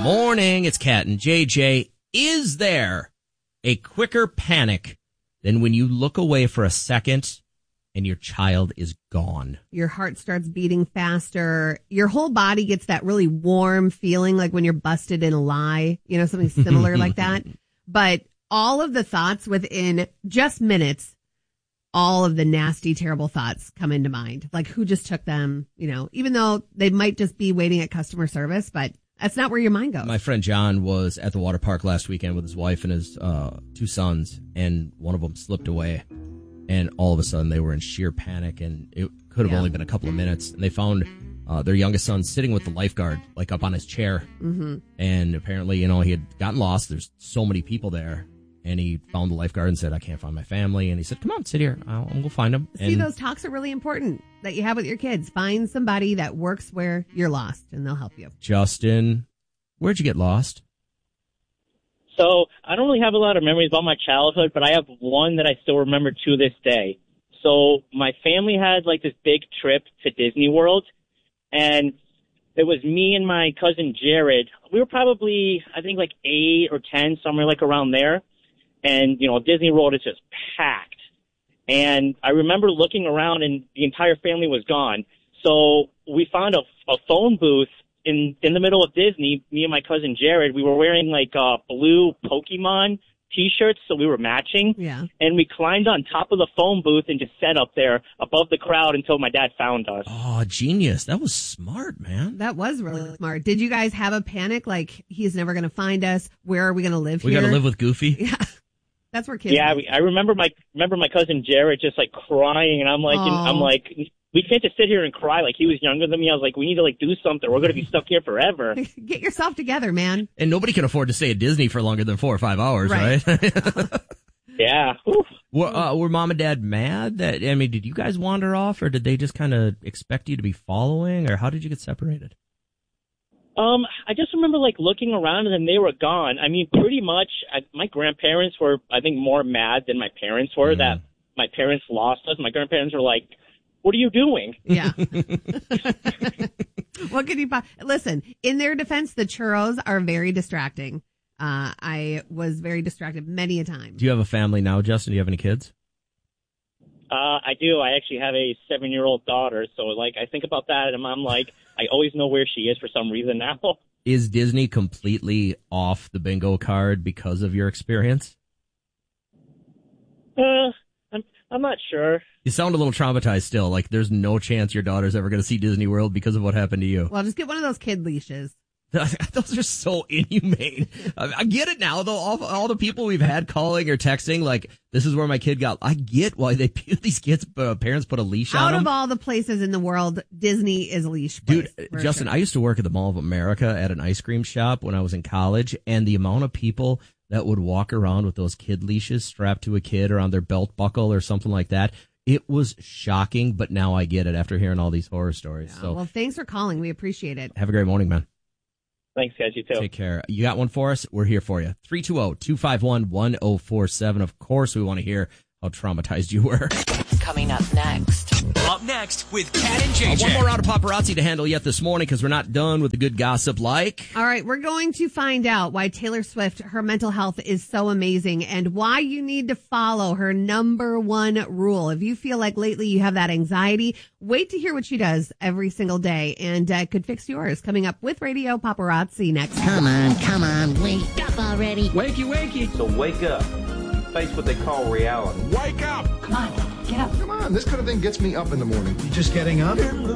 Morning, it's Kat and JJ. Is there a quicker panic than when you look away for a second and your child is gone? Your heart starts beating faster. Your whole body gets that really warm feeling like when you're busted in a lie, something similar like that. But all of the thoughts within just minutes, all of the nasty, terrible thoughts come into mind. Like who just took them, even though they might just be waiting at customer service, but that's not where your mind goes. My friend John was at the water park last weekend with his wife and his two sons, and one of them slipped away. And all of a sudden, they were in sheer panic, and it could have only been a couple of minutes. And they found their youngest son sitting with the lifeguard, like up on his chair. Mm-hmm. And apparently, he had gotten lost. There's so many people there. And he found the lifeguard and said, I can't find my family. And he said, come on, sit here. I'm going to find them. See, those talks are really important that you have with your kids. Find somebody that works where you're lost, and they'll help you. Justin, where'd you get lost? So I don't really have a lot of memories about my childhood, but I have one that I still remember to this day. So my family had like this big trip to Disney World, and it was me and my cousin Jared. We were probably, I think, like 8 or 10, somewhere like around there. And, Disney World is just packed. And I remember looking around and the entire family was gone. So we found a phone booth in the middle of Disney. Me and my cousin Jared, we were wearing like blue Pokemon T-shirts, so we were matching. Yeah. And we climbed on top of the phone booth and just sat up there above the crowd until my dad found us. Oh, genius. That was smart, man. That was really smart. Did you guys have a panic? Like, he's never going to find us. Where are we going to live here? We got to live with Goofy? Yeah. That's where kids. Yeah, I remember my cousin Jared just like crying, and I'm like, we can't just sit here and cry. Like, he was younger than me. I was like, we need to like do something. We're going to be stuck here forever. Get yourself together, man. And nobody can afford to stay at Disney for longer than 4 or 5 hours, right? Yeah. Were mom and dad mad that? Did you guys wander off, or did they just kind of expect you to be following, or how did you get separated? I just remember like looking around and then they were gone. Pretty much my grandparents were, I think, more mad than my parents were that my parents lost us. My grandparents were like, what are you doing? Yeah. What could you listen, in their defense, the churros are very distracting. I was very distracted many a time. Do you have a family now, Justin? Do you have any kids? I do. I actually have a 7-year-old daughter. So like, I think about that and I'm like, I always know where she is for some reason now. Is Disney completely off the bingo card because of your experience? I'm not sure. You sound a little traumatized still. Like there's no chance your daughter's ever going to see Disney World because of what happened to you. Well, just get one of those kid leashes. Those are so inhumane. I get it now, though. All the people we've had calling or texting, like, this is where my kid got. I get why these kids' parents put a leash on them. Out of all the places in the world, Disney is a leash place. Dude, Justin, sure. I used to work at the Mall of America at an ice cream shop when I was in college, and the amount of people that would walk around with those kid leashes strapped to a kid or on their belt buckle or something like that, it was shocking, but now I get it after hearing all these horror stories. Yeah, so, well, thanks for calling. We appreciate it. Have a great morning, man. Thanks, guys. You too. Take care. You got one for us? We're here for you. 320-251-1047. Of course, we want to hear how traumatized you were. Coming up next. Up next with Kat and JJ. One more round of paparazzi to handle yet this morning because we're not done with the good gossip like. All right, we're going to find out why Taylor Swift, her mental health is so amazing and why you need to follow her number one rule. If you feel like lately you have that anxiety, wait to hear what she does every single day and it could fix yours. Coming up with Radio Paparazzi next. Come on, wake up already. Wakey. So wake up. Face what they call reality. Wake up. Come on, get up. Come on, this kind of thing gets me up in the morning. You just getting up?